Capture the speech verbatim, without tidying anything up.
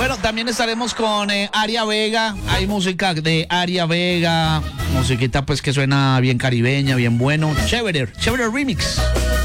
Bueno, también estaremos con eh, Aria Vega. Hay música de Aria Vega, musiquita pues que suena bien caribeña, bien bueno. Chévere, chévere remix.